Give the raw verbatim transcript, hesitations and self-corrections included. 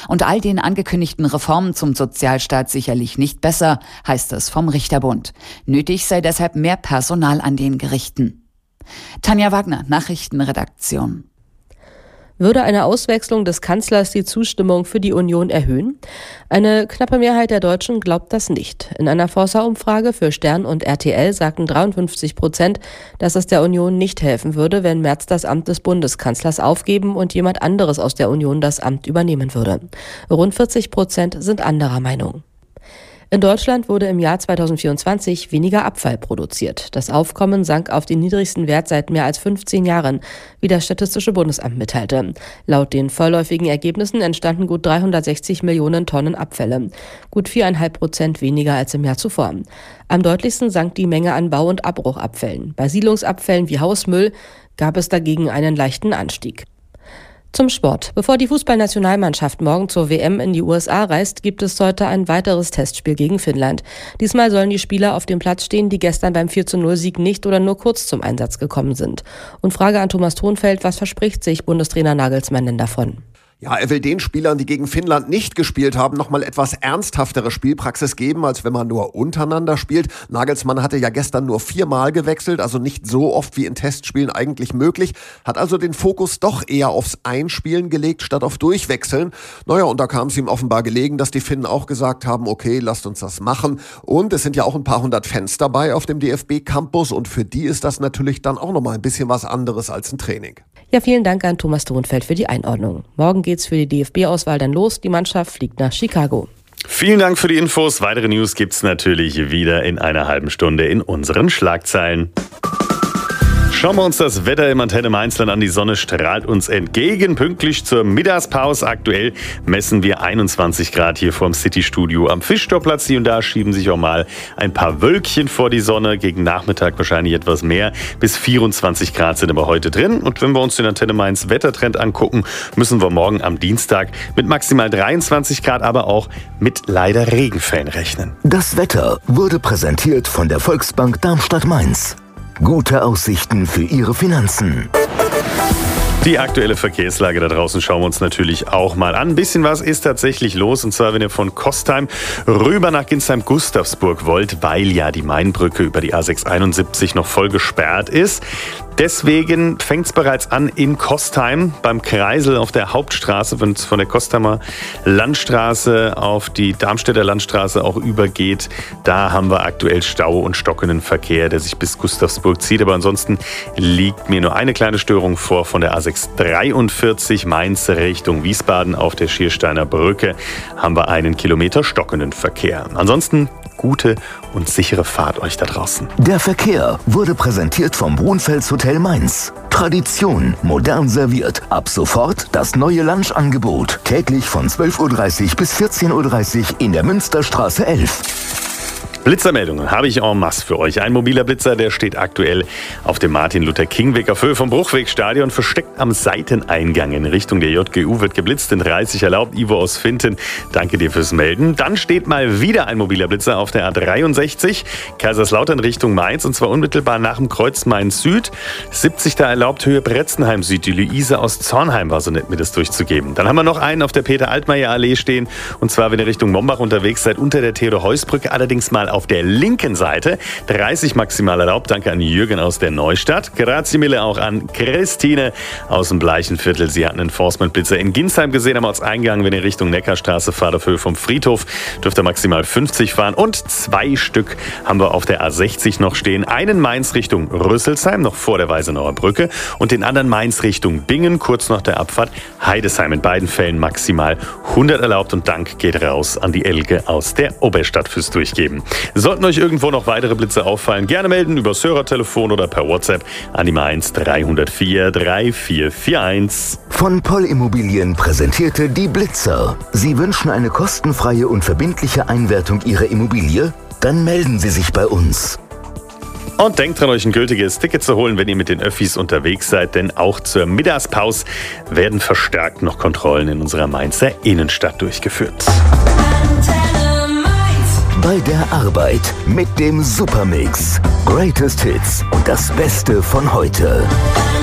Und all den angekündigten Reformen zum Sozialstaat sicherlich nicht besser, heißt es vom Richterbund. Nötig sei deshalb mehr Personal an den Gerichten. Tanja Wagner, Nachrichtenredaktion. Würde eine Auswechslung des Kanzlers die Zustimmung für die Union erhöhen? Eine knappe Mehrheit der Deutschen glaubt das nicht. In einer Forsa-Umfrage für Stern und R T L sagten dreiundfünfzig Prozent, dass es der Union nicht helfen würde, wenn Merz das Amt des Bundeskanzlers aufgeben und jemand anderes aus der Union das Amt übernehmen würde. Rund vierzig Prozent sind anderer Meinung. In Deutschland wurde im Jahr zweitausendvierundzwanzig weniger Abfall produziert. Das Aufkommen sank auf den niedrigsten Wert seit mehr als fünfzehn Jahren, wie das Statistische Bundesamt mitteilte. Laut den vorläufigen Ergebnissen entstanden gut dreihundertsechzig Millionen Tonnen Abfälle, gut viereinhalb Prozent weniger als im Jahr zuvor. Am deutlichsten sank die Menge an Bau- und Abbruchabfällen. Bei Siedlungsabfällen wie Hausmüll gab es dagegen einen leichten Anstieg. Zum Sport. Bevor die Fußballnationalmannschaft morgen zur W M in die U S A reist, gibt es heute ein weiteres Testspiel gegen Finnland. Diesmal sollen die Spieler auf dem Platz stehen, die gestern beim vier zu null Sieg nicht oder nur kurz zum Einsatz gekommen sind. Und Frage an Thomas Thonfeld, was verspricht sich Bundestrainer Nagelsmann denn davon? Ja, er will den Spielern, die gegen Finnland nicht gespielt haben, nochmal etwas ernsthaftere Spielpraxis geben, als wenn man nur untereinander spielt. Nagelsmann hatte ja gestern nur viermal gewechselt, also nicht so oft wie in Testspielen eigentlich möglich, hat also den Fokus doch eher aufs Einspielen gelegt, statt auf Durchwechseln. Naja, und da kam es ihm offenbar gelegen, dass die Finnen auch gesagt haben, okay, lasst uns das machen. Und es sind ja auch ein paar hundert Fans dabei auf dem D F B-Campus und für die ist das natürlich dann auch nochmal ein bisschen was anderes als ein Training. Ja, vielen Dank an Thomas Thonfeld für die Einordnung. Morgen geht's für die D F B-Auswahl dann los. Die Mannschaft fliegt nach Chicago. Vielen Dank für die Infos. Weitere News gibt's natürlich wieder in einer halben Stunde in unseren Schlagzeilen. Schauen wir uns das Wetter im Antenne Mainzland an. Die Sonne strahlt uns entgegen. Pünktlich zur Mittagspause. Aktuell messen wir einundzwanzig Grad hier vorm City-Studio am Fischtorplatz. Hier und da schieben sich auch mal ein paar Wölkchen vor die Sonne. Gegen Nachmittag wahrscheinlich etwas mehr. Bis vierundzwanzig Grad sind aber heute drin. Und wenn wir uns den Antenne Mainz Wettertrend angucken, müssen wir morgen am Dienstag mit maximal dreiundzwanzig Grad, aber auch mit leider Regenfällen rechnen. Das Wetter wurde präsentiert von der Volksbank Darmstadt-Mainz. Gute Aussichten für Ihre Finanzen. Die aktuelle Verkehrslage da draußen schauen wir uns natürlich auch mal an. Ein bisschen was ist tatsächlich los, und zwar wenn ihr von Kostheim rüber nach Ginsheim-Gustavsburg wollt, weil ja die Mainbrücke über die A sechshunderteinundsiebzig noch voll gesperrt ist. Deswegen fängt es bereits an in Kostheim beim Kreisel auf der Hauptstraße, wenn es von der Kostheimer Landstraße auf die Darmstädter Landstraße auch übergeht. Da haben wir aktuell Stau und stockenden Verkehr, der sich bis Gustavsburg zieht. Aber ansonsten liegt mir nur eine kleine Störung vor von der A sechshundertdreiundvierzig Mainz Richtung Wiesbaden. Auf der Schiersteiner Brücke haben wir einen Kilometer stockenden Verkehr. Ansonsten gute und sichere Fahrt euch da draußen. Der Verkehr wurde präsentiert vom Brunfels Hotel Mainz. Tradition, modern serviert. Ab sofort das neue Lunchangebot. Täglich von zwölf Uhr dreißig bis vierzehn Uhr dreißig in der Münsterstraße elf. Blitzermeldungen habe ich en masse für euch. Ein mobiler Blitzer, der steht aktuell auf dem Martin-Luther-King-Weg auf Höhe vom Bruchwegstadion, versteckt am Seiteneingang in Richtung der J G U, wird geblitzt, in dreißig erlaubt. Ivo aus Finten, danke dir fürs Melden. Dann steht mal wieder ein mobiler Blitzer auf der A dreiundsechzig, Kaiserslautern Richtung Mainz, und zwar unmittelbar nach dem Kreuz Mainz Süd. siebzig da erlaubt, Höhe Bretzenheim Süd. Die Luise aus Zornheim war so nett, mir das durchzugeben. Dann haben wir noch einen auf der Peter-Altmaier-Allee stehen, und zwar, wenn ihr Richtung Mombach unterwegs seid, unter der Theodor-Heuss-Brücke, allerdings mal auf der linken Seite. dreißig maximal erlaubt. Danke an Jürgen aus der Neustadt. Grazie mille auch an Christine aus dem Bleichenviertel. Sie hatten einen Enforcement-Blitzer in Ginsheim gesehen am Ortseingang. Wenn ihr Richtung Neckarstraße fahrt, auf Höhe vom Friedhof, dürft ihr maximal fünfzig fahren. Und zwei Stück haben wir auf der A sechzig noch stehen. Einen Mainz Richtung Rüsselsheim, noch vor der Weisenauer Brücke. Und den anderen Mainz Richtung Bingen, kurz nach der Abfahrt Heidesheim. In beiden Fällen maximal hundert erlaubt. Und Dank geht raus an die Elke aus der Oberstadt fürs Durchgeben. Sollten euch irgendwo noch weitere Blitze auffallen, gerne melden übers Hörertelefon oder per WhatsApp an die Mainz drei null vier drei vier vier eins. Von Poll Immobilien präsentierte die Blitzer. Sie wünschen eine kostenfreie und verbindliche Einwertung Ihrer Immobilie? Dann melden Sie sich bei uns. Und denkt dran, euch ein gültiges Ticket zu holen, wenn ihr mit den Öffis unterwegs seid, denn auch zur Mittagspause werden verstärkt noch Kontrollen in unserer Mainzer Innenstadt durchgeführt. Bei der Arbeit mit dem Supermix. Greatest Hits und das Beste von heute.